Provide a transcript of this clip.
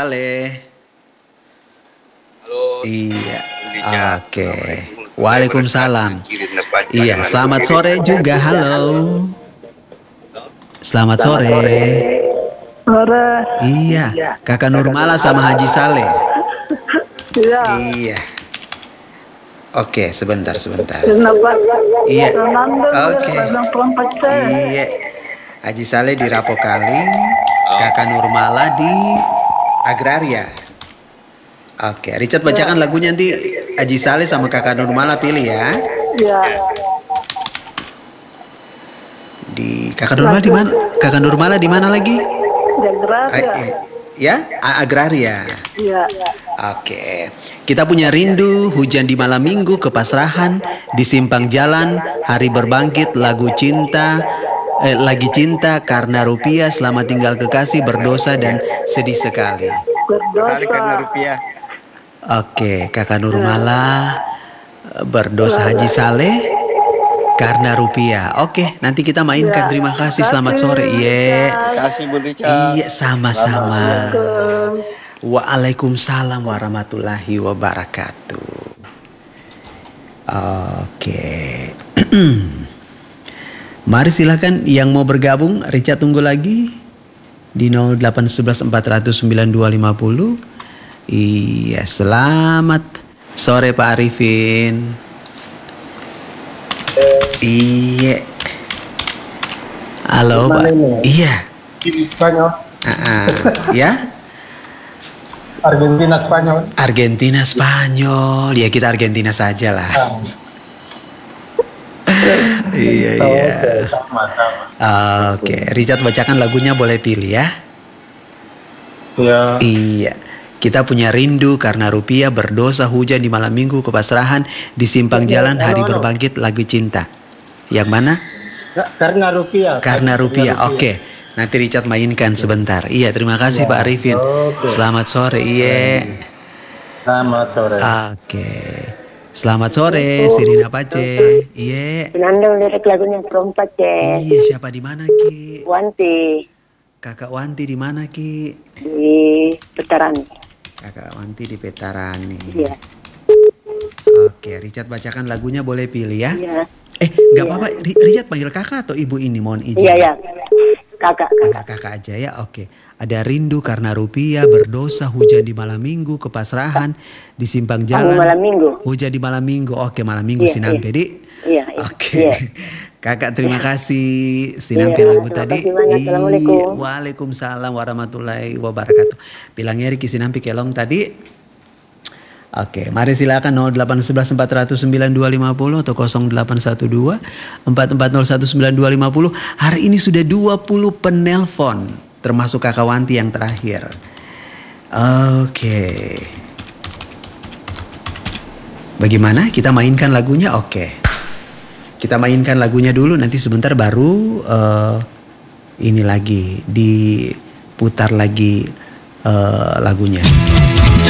Saleh. Halo. Iya. Richard. Oke. Waalaikumsalam. Iya, selamat sore juga. Halo. Selamat sore. Sore. Iya, Kakak Nurmala sama Haji Saleh. Iya. Iya. Oke, sebentar. Kenapa? Iya. Fernando, Oke. perempat saya. Iya. Haji Saleh di Rapokaling, Kakak Nurmala di Agraria. Oke, Richard bacakan lagunya nanti Haji Saleh sama Kakak Nurmala pilih ya. Iya. Di Kakak Nurmala di mana? Kakak Nurmala di mana lagi? Jagraria. Ya, Agraria. Iya. Oke. Kita punya rindu, hujan di malam minggu, kepasrahan, di simpang jalan, hari berbangkit, lagu cinta, lagi cinta, karena rupiah, selamat tinggal kekasih, berdosa dan sedih sekali. Sekali karena rupiah. Oke, Kakak Nurmala, berdosa Haji Saleh karena rupiah. Oke, nanti kita mainkan. Terima kasih. Selamat sore. Iya. Kasih Bu Richard. Iya, sama-sama. Waalaikumsalam warahmatullahi wabarakatuh. Oke. Mari silakan yang mau bergabung. Richard tunggu lagi di 0811 400 9250. Iya, selamat sore Pak Arifin. Iya. Halo Pak. Iya. Di Spanyol. Ya. Argentina Spanyol. Argentina Spanyol. Ya kita Argentina saja lah. Iya. Sama. Oke, Richard bacakan lagunya, boleh pilih ya. Ya. Iya. Kita punya rindu karena rupiah, berdosa, hujan di malam minggu, kepasrahan, di simpang jalan, hari berbangkit, lagu cinta. Yang mana? Karena rupiah. Karena rupiah. Oke. Nanti Richard mainkan sebentar. Iya, terima kasih Pak Arifin. Selamat sore. Iya. Selamat sore. Oke. Selamat sore, Sirina Pace. Iya. Fernando lirik lagunya perempat ya. Iya, siapa di mana Ki? Wanti Kakak Wanti di mana Ki? di Petaran. Kakak Wanti di Petarani. Iya. Oke, Richard bacakan lagunya, boleh pilih ya. Iya. Gak apa-apa, Richard panggil kakak atau ibu ini, mohon izin. Iya. Kakak. Kakak aja ya, oke. Ada rindu karena rupiah, berdosa, hujan di malam minggu, kepasrahan, di simpang jalan. Malam minggu. Hujan di malam minggu, oke, malam minggu Iya, Sinampe, Dik. Iya. Oke. Iya. Kakak terima kasih Sinampe Iya, lagu terima tadi. kasih banyak. Assalamualaikum. Waalaikumsalam warahmatullahi wabarakatuh. Bilangnya Riki Sinampe Kelong tadi. Oke, mari silakan 0811 400 9250 atau 0812 4401 9250. Hari ini sudah 20 penelpon, termasuk Kakak Wanti yang terakhir. Oke. Bagaimana? Kita mainkan lagunya? Oke. Kita mainkan lagunya dulu, nanti sebentar baru ini lagi diputar lagi lagunya.